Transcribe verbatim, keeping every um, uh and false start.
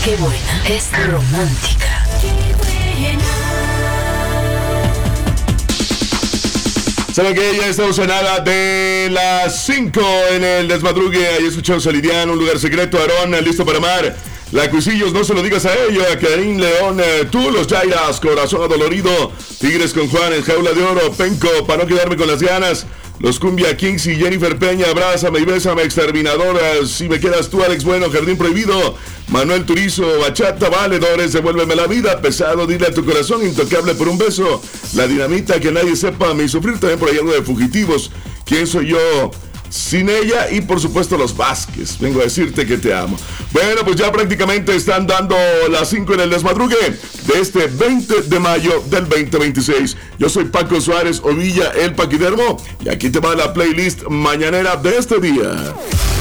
Qué buena, es romántica. ¿Saben que ya estamos en nada de las cinco en el desmadrugue? Ahí escuchamos a Lidiano, Un Lugar Secreto, Aarón, Listo para Amar, La Cuisillos, No Se Lo Digas a Ella, Karim León, eh, Tú, Los Jairas, Corazón Adolorido, Tigres con Juan, En Jaula de Oro, Penco, Para No Quedarme con las Ganas, Los Cumbia Kings y Jennifer Peña, Abrázame y Bésame, Exterminadora, Si Me Quedas Tú, Alex Bueno, Jardín Prohibido, Manuel Turizo, Bachata, Valedores, Devuélveme la Vida, Pesado, Dile a tu Corazón, Intocable por un Beso, La Dinamita, Que Nadie Sepa Mi Sufrir, también por ahí algo de Fugitivos, ¿Quién Soy Yo? Sin Ella y por supuesto Los Vázquez, Vengo a Decirte Que Te Amo. Bueno, pues ya prácticamente están dando las cinco en el desmadrugue de este veinte de mayo del veinte veintiséis. Yo soy Paco Suárez Ovilla, el Paquidermo, y aquí te va la playlist mañanera de este día.